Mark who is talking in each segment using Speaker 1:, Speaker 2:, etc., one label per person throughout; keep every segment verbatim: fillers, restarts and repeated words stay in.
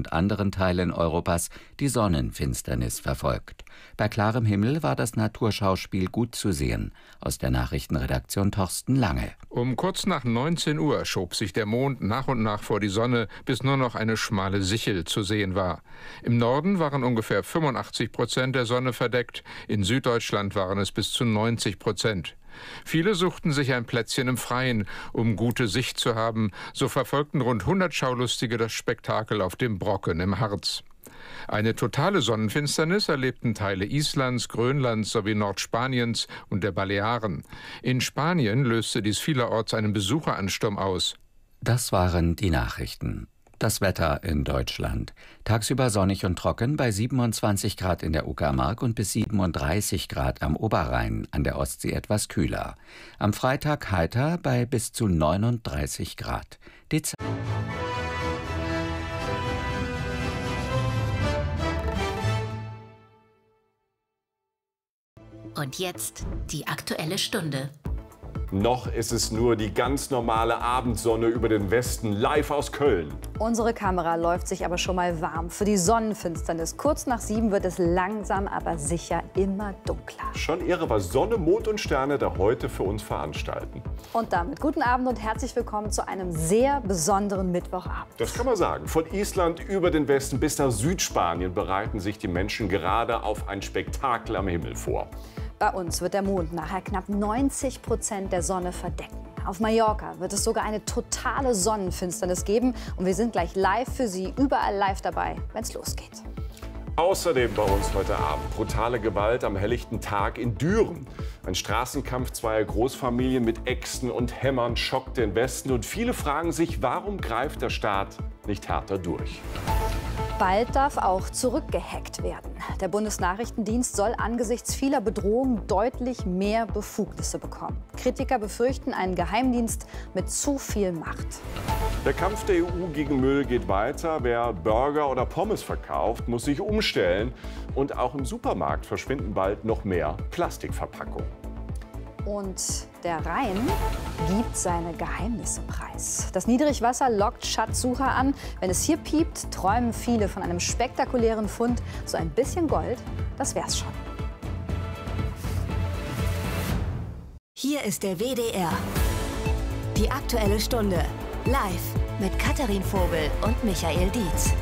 Speaker 1: und anderen Teilen Europas die Sonnenfinsternis verfolgt. Bei klarem Himmel war das Naturschauspiel gut zu sehen. Aus der Nachrichtenredaktion Thorsten Lange.
Speaker 2: Um kurz nach neunzehn Uhr schob sich der Mond nach und nach vor die Sonne, bis nur noch eine schmale Sichel zu sehen war. Im Norden waren ungefähr fünfundachtzig Prozent der Sonne verdeckt, in Süddeutschland waren es bis zu neunzig Prozent. Viele suchten sich ein Plätzchen im Freien, um gute Sicht zu haben. So verfolgten rund hundert Schaulustige das Spektakel auf dem Brocken im Harz. Eine totale Sonnenfinsternis erlebten Teile Islands, Grönlands sowie Nordspaniens und der Balearen. In Spanien löste dies vielerorts einen Besucheransturm aus.
Speaker 1: Das waren die Nachrichten. Das Wetter in Deutschland. Tagsüber sonnig und trocken bei siebenundzwanzig Grad in der Uckermark und bis siebenunddreißig Grad am Oberrhein, an der Ostsee etwas kühler. Am Freitag heiter bei bis zu neununddreißig Grad. Dez
Speaker 3: Und jetzt die Aktuelle Stunde.
Speaker 4: Noch ist es nur die ganz normale Abendsonne über den Westen, live aus Köln.
Speaker 5: Unsere Kamera läuft sich aber schon mal warm für die Sonnenfinsternis. Kurz nach sieben wird es langsam, aber sicher immer dunkler.
Speaker 4: Schon irre, was Sonne, Mond und Sterne da heute für uns veranstalten.
Speaker 5: Und damit guten Abend und herzlich willkommen zu einem sehr besonderen Mittwochabend.
Speaker 4: Das kann man sagen. Von Island über den Westen bis nach Südspanien bereiten sich die Menschen gerade auf ein Spektakel am Himmel vor.
Speaker 5: Bei uns wird der Mond nachher knapp neunzig Prozent der Sonne verdecken. Auf Mallorca wird es sogar eine totale Sonnenfinsternis geben. Und wir sind gleich live für Sie, überall live dabei, wenn es losgeht.
Speaker 4: Außerdem bei uns heute Abend brutale Gewalt am helllichten Tag in Düren. Ein Straßenkampf zweier Großfamilien mit Äxten und Hämmern schockt den Westen. Und viele fragen sich, warum greift der Staat nicht härter durch?
Speaker 5: Bald darf auch zurückgehackt werden. Der Bundesnachrichtendienst soll angesichts vieler Bedrohungen deutlich mehr Befugnisse bekommen. Kritiker befürchten einen Geheimdienst mit zu viel Macht.
Speaker 4: Der Kampf der E U gegen Müll geht weiter. Wer Burger oder Pommes verkauft, muss sich umstellen. Und auch im Supermarkt verschwinden bald noch mehr Plastikverpackungen.
Speaker 5: Und der Rhein gibt seine Geheimnisse preis. Das Niedrigwasser lockt Schatzsucher an. Wenn es hier piept, träumen viele von einem spektakulären Fund. So ein bisschen Gold, das wär's schon.
Speaker 3: Hier ist der W D R. Die Aktuelle Stunde. Live mit Katharin Vogel und Michael Dietz.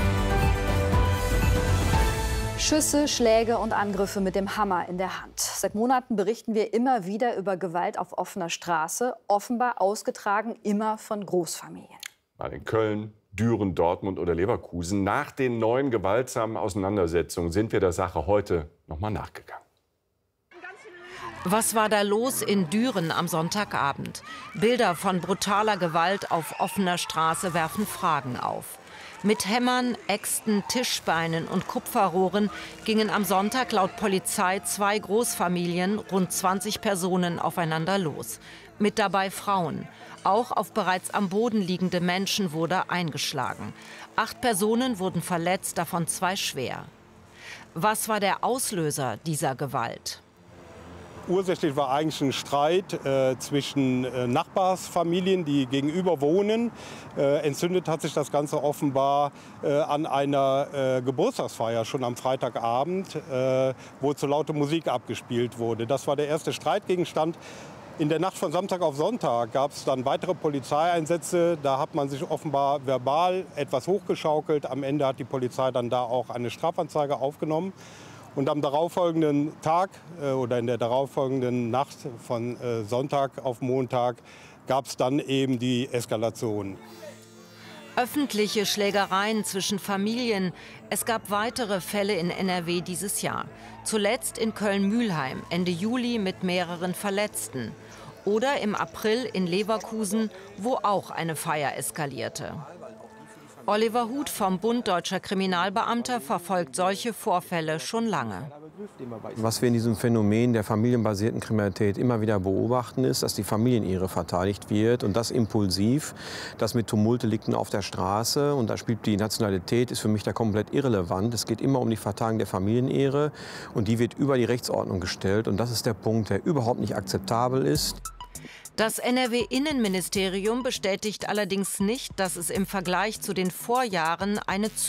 Speaker 5: Schüsse, Schläge und Angriffe mit dem Hammer in der Hand. Seit Monaten berichten wir immer wieder über Gewalt auf offener Straße, offenbar ausgetragen immer von Großfamilien.
Speaker 4: Mal in Köln, Düren, Dortmund oder Leverkusen. Nach den neuen gewaltsamen Auseinandersetzungen sind wir der Sache heute noch mal nachgegangen.
Speaker 6: Was war da los in Düren am Sonntagabend? Bilder von brutaler Gewalt auf offener Straße werfen Fragen auf. Mit Hämmern, Äxten, Tischbeinen und Kupferrohren gingen am Sonntag laut Polizei zwei Großfamilien, rund zwanzig Personen, aufeinander los. Mit dabei Frauen. Auch auf bereits am Boden liegende Menschen wurde eingeschlagen. Acht Personen wurden verletzt, davon zwei schwer. Was war der Auslöser dieser Gewalt?
Speaker 7: Ursächlich war eigentlich ein Streit äh, zwischen äh, Nachbarsfamilien, die gegenüber wohnen. Äh, entzündet hat sich das Ganze offenbar äh, an einer äh, Geburtstagsfeier schon am Freitagabend, äh, wo zu laute Musik abgespielt wurde. Das war der erste Streitgegenstand. In der Nacht von Samstag auf Sonntag gab es dann weitere Polizeieinsätze. Da hat man sich offenbar verbal etwas hochgeschaukelt. Am Ende hat die Polizei dann da auch eine Strafanzeige aufgenommen. Und am darauffolgenden Tag äh, oder in der darauffolgenden Nacht von äh, Sonntag auf Montag gab es dann eben die Eskalation.
Speaker 6: Öffentliche Schlägereien zwischen Familien. Es gab weitere Fälle in N R W dieses Jahr. Zuletzt in Köln-Mühlheim, Ende Juli mit mehreren Verletzten. Oder im April in Leverkusen, wo auch eine Feier eskalierte. Oliver Huth vom Bund Deutscher Kriminalbeamter verfolgt solche Vorfälle schon lange.
Speaker 8: Was wir in diesem Phänomen der familienbasierten Kriminalität immer wieder beobachten, ist, dass die Familienehre verteidigt wird und das impulsiv, das mit Tumultdelikten auf der Straße. Und da spielt die Nationalität, ist für mich da komplett irrelevant. Es geht immer um die Verteidigung der Familienehre und die wird über die Rechtsordnung gestellt. Und das ist der Punkt, der überhaupt nicht akzeptabel ist.
Speaker 6: Das N R W-Innenministerium bestätigt allerdings nicht, dass es im Vergleich zu den Vorjahren eine